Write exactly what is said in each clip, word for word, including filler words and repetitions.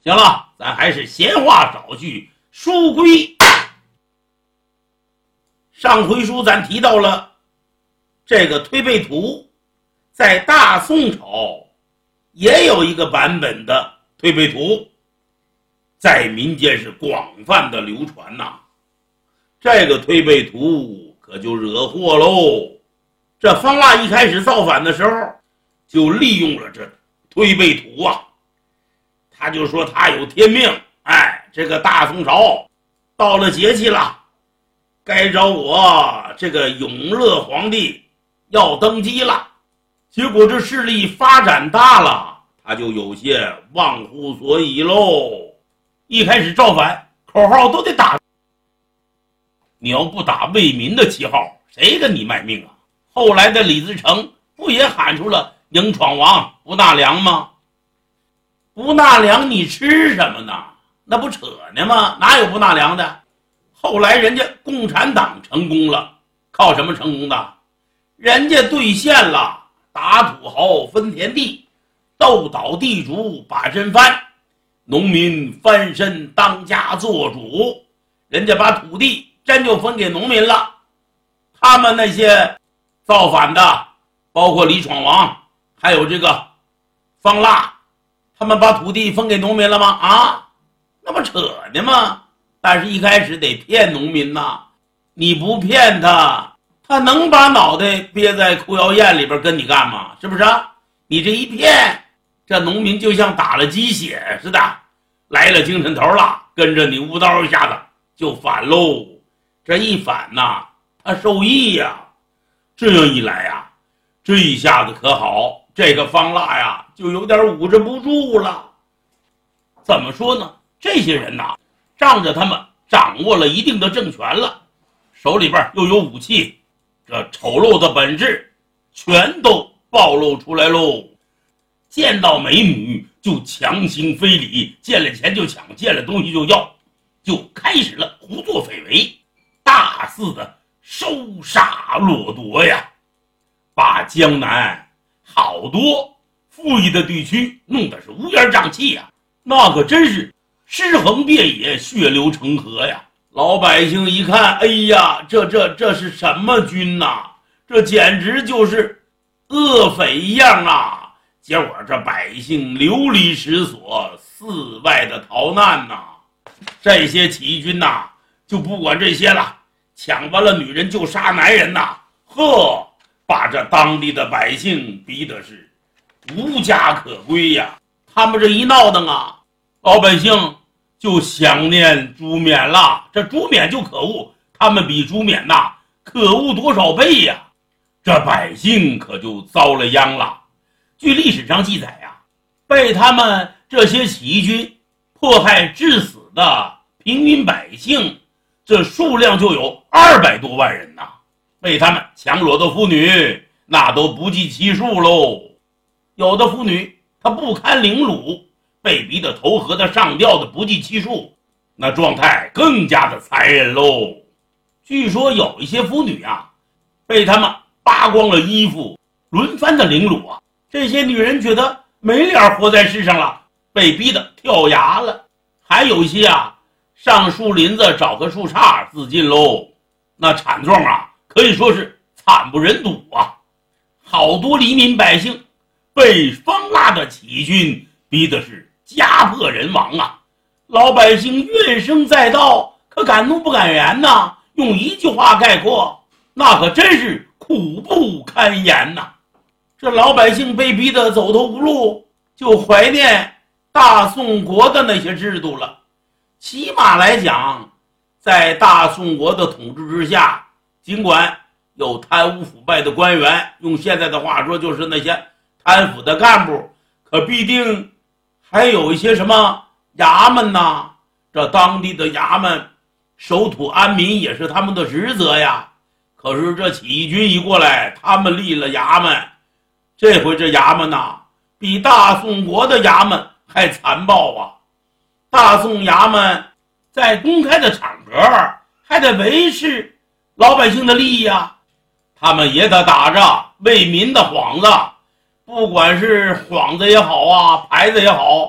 行了，咱还是闲话少叙，书归。上回书咱提到了这个推背图，在大宋朝也有一个版本的推背图，在民间是广泛的流传呐。这个推背图可就惹祸喽。这方腊一开始造反的时候，就利用了这推背图啊，他就说他有天命，哎，这个大宋朝到了节气了，该找我这个永乐皇帝要登基了。结果这势力发展大了，他就有些忘乎所以喽。一开始造反口号都得打，你要不打为民的旗号，谁跟你卖命啊？后来的李自成不也喊出了迎闯王不纳粮吗？不纳粮你吃什么呢？那不扯呢吗？哪有不纳粮的？后来人家共产党成功了，靠什么成功的？人家兑现了打土豪分田地，斗倒地主把真翻，农民翻身当家做主，人家把土地真就分给农民了。他们那些造反的，包括李闯王还有这个方腊，他们把土地分给农民了吗？啊，那不扯呢吗？但是一开始得骗农民呐，你不骗他，他能把脑袋憋在裤腰燕里边跟你干吗？是不是啊？你这一骗，这农民就像打了鸡血似的，来了精神头了，跟着你舞刀一下子就反喽。这一反呐，他受益呀。这样一来呀，这一下子可好，这个方腊呀就有点捂着不住了。怎么说呢？这些人呐，仗着他们掌握了一定的政权了，手里边又有武器，这丑陋的本质全都暴露出来喽。见到美女就强行非礼，见了钱就抢，见了东西就要，就开始了胡作非为，大肆的收杀掠夺呀，把江南好多富裕的地区弄得是乌烟瘴气呀，那可真是尸横遍野，血流成河呀。老百姓一看，哎呀，这这这是什么军呐？这简直就是恶匪一样啊！结果这百姓流离失所，四外的逃难呐。这些起义军呐，就不管这些了，抢完了女人就杀男人呐，呵，把这当地的百姓逼得是无家可归呀。他们这一闹腾啊，老百姓就想念朱冕了。这朱冕就可恶，他们比朱冕呐可恶多少倍呀？这百姓可就遭了殃了。据历史上记载呀，被他们这些起义军迫害致死的平民百姓，这数量就有二百多万人呐。被他们强裸的妇女那都不计其数喽。有的妇女她不堪凌辱，被逼得投河的上吊的不计其数，那状态更加的残忍喽。据说有一些妇女啊，被他们扒光了衣服，轮番的凌辱啊。这些女人觉得没脸活在世上了，被逼得跳崖了。还有一些啊，上树林子找个树杈自尽喽。那惨状啊，可以说是惨不忍睹啊。好多黎民百姓被方腊的起义军逼的是家破人亡啊。老百姓怨声载道，可敢怒不敢言呐。用一句话概括，那可真是苦不堪言呐。这老百姓被逼得走投无路，就怀念大宋国的那些制度了。起码来讲，在大宋国的统治之下，尽管有贪污腐败的官员，用现在的话说就是那些贪腐的干部，可必定还有一些什么衙门呐，这当地的衙门守土安民也是他们的职责呀。可是这起义军一过来，他们立了衙门，这回这衙门呐，比大宋国的衙门还残暴啊。大宋衙门在公开的场合还得维持老百姓的利益啊，他们也得打着为民的幌子，不管是幌子也好啊，牌子也好，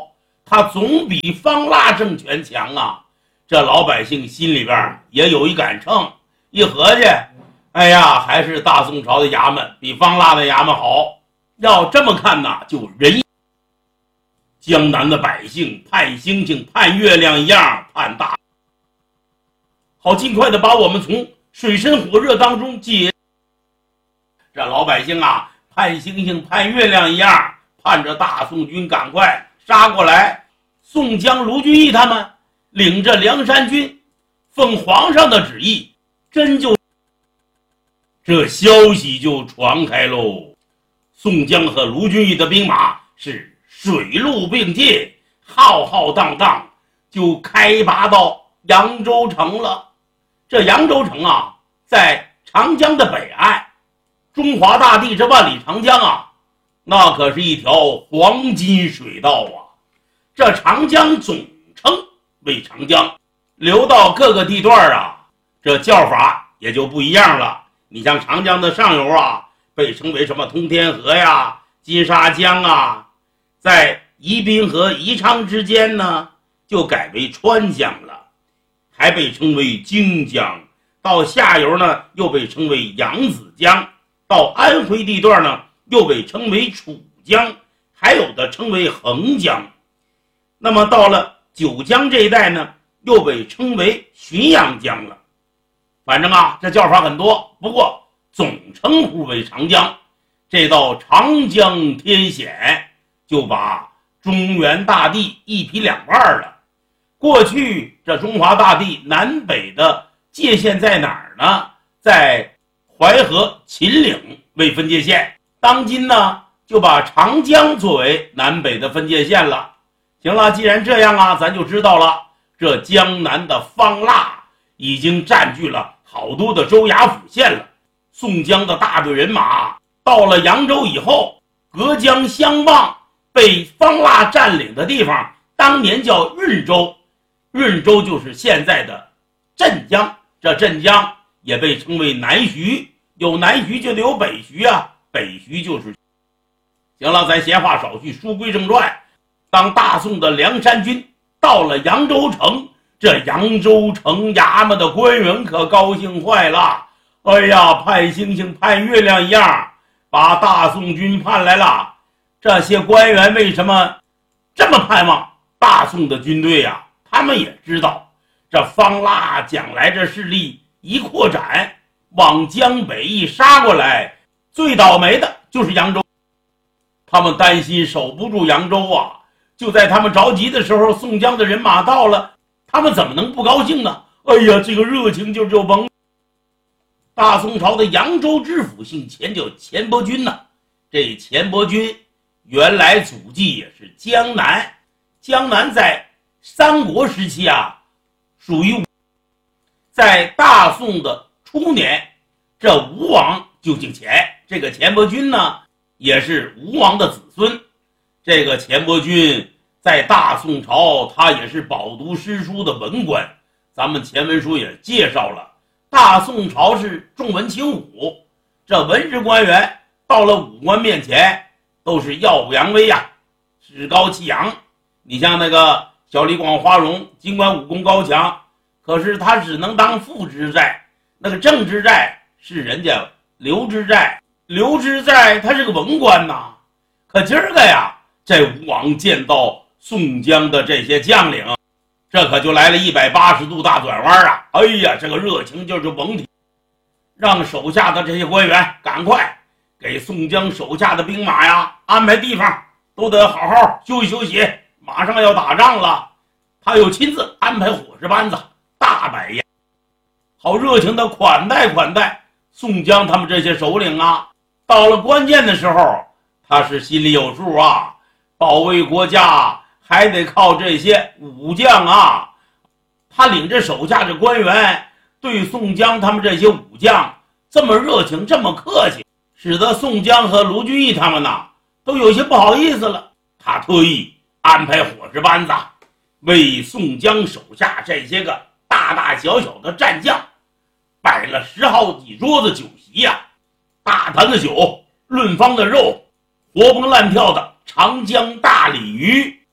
他总比方腊政权强啊。这老百姓心里边也有一杆秤，一合计，哎呀，还是大宋朝的衙门比方腊的衙门好。要这么看呐，就人江南的百姓盼星星盼月亮一样盼大，好尽快的把我们从水深火热当中解。这老百姓啊，盼星星盼月亮一样盼着大宋军赶快杀过来。宋江、卢俊义他们领着梁山军，奉皇上的旨意，真就这消息就传开喽。宋江和卢俊义的兵马是水陆并进，浩浩荡荡就开拔到扬州城了。这扬州城啊，在长江的北岸，中华大地这万里长江啊，那可是一条黄金水道啊。这长江总称为长江，流到各个地段啊，这叫法也就不一样了。你像长江的上游啊，被称为什么通天河呀、金沙江啊，在宜宾和宜昌之间呢，就改为川江了，还被称为荆江。到下游呢，又被称为扬子江。到安徽地段呢，又被称为楚江，还有的称为横江。那么到了九江这一带呢，又被称为浔阳江了。反正啊，这叫法很多，不过总称呼为长江。这道长江天险就把中原大地一劈两半了。过去这中华大地南北的界限在哪儿呢？在淮河、秦岭为分界线。当今呢，就把长江作为南北的分界线了。行了，既然这样啊，咱就知道了，这江南的方腊已经占据了好多的州衙府县了。宋江的大队人马到了扬州以后，隔江相望，被方腊占领的地方当年叫郓州，郓州就是现在的镇江。这镇江也被称为南徐，有南徐就得有北徐啊，北徐就是行了。咱闲话少叙，书归正传。当大宋的梁山军到了扬州城，这扬州城衙门的官员可高兴坏了。哎呀，盼星星盼月亮一样把大宋军盼来了。这些官员为什么这么盼望大宋的军队啊？他们也知道这方腊将来这势力一扩展，往江北一杀过来，最倒霉的就是扬州。他们担心守不住扬州啊。就在他们着急的时候，宋江的人马到了，他们怎么能不高兴呢？哎呀，这个热情就就甭。大宋朝的扬州知府姓钱，叫钱伯钧呢。这钱伯钧原来祖籍也是江南，江南在三国时期啊，属于在大宋的初年，这吴王就姓钱，这个钱伯钧呢，也是吴王的子孙。这个钱伯钧在大宋朝，他也是饱读诗书的文官。咱们前文书也介绍了，大宋朝是重文轻武，这文职官员到了武官面前都是耀武扬威呀、啊，趾高气扬。你像那个小李广花荣，尽管武功高强，可是他只能当副知寨，那个正知寨是人家刘知寨，刘知寨他是个文官呐。可今儿个呀，这吴王见到宋江的这些将领，这可就来了一百八十度大转弯啊！哎呀，这个热情就是甭提，让手下的这些官员赶快给宋江手下的兵马呀安排地方，都得好好休息休息，马上要打仗了。他又亲自安排伙食班子，大摆宴，好热情的款待款待宋江他们这些首领啊。到了关键的时候，他是心里有数啊，保卫国家还得靠这些武将啊。他领着手下这官员对宋江他们这些武将这么热情，这么客气，使得宋江和卢俊义他们呢都有些不好意思了。他特意安排伙食班子，为宋江手下这些个大大小小的战将摆了十好几桌子酒席呀、啊，大坛的酒，论方的肉，活蹦乱跳的长江大鲤鱼，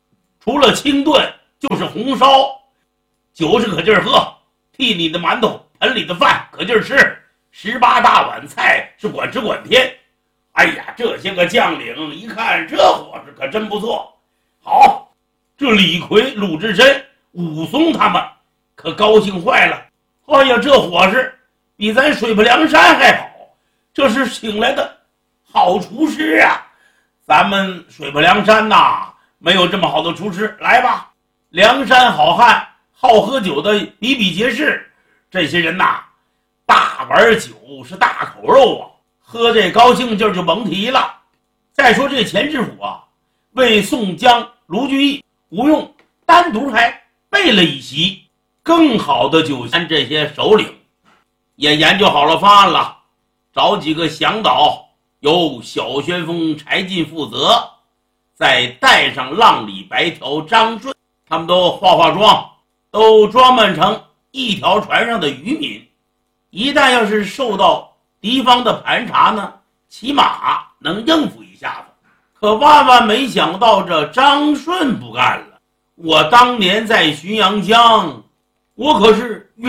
除了清炖就是红烧，酒是可劲儿喝，屉里的馒头盆里的饭可劲儿吃，十八大碗菜是管吃管添。哎呀，这些个将领一看这伙食可真不错。好，这李逵、鲁智深、武松他们可高兴坏了。哎呀，这伙食比咱水泊梁山还好，这是请来的好厨师啊！咱们水泊梁山呐，没有这么好的厨师。来吧，梁山好汉好喝酒的比比皆是，这些人呐，大碗酒是大口肉啊，喝这高兴劲儿就甭提了。再说这钱知府啊，为宋江、卢俊义、吴用单独还备了一席更好的酒餐，这些首领也研究好了方案了，找几个向导，由小旋风柴进负责，再带上浪里白条张顺，他们都化化妆，都装扮成一条船上的渔民。一旦要是受到敌方的盘查呢，起码能应付一下子。可万万没想到，这张顺不干了。我当年在浔阳江，我可是